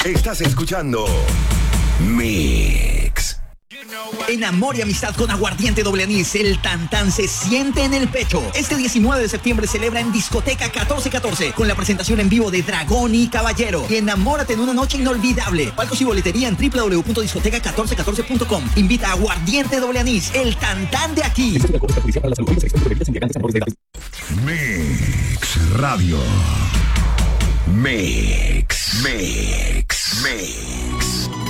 Estás escuchando Mix. En amor y amistad con Aguardiente Doble Anís, el tantán se siente en el pecho. Este 19 de septiembre celebra en Discoteca 1414 con la presentación en vivo de Dragón y Caballero. Y enamórate en una noche inolvidable. Palcos y boletería en www.discoteca1414.com. Invita a Aguardiente Doble Anís, el tantán de aquí. Mix Radio. Mix.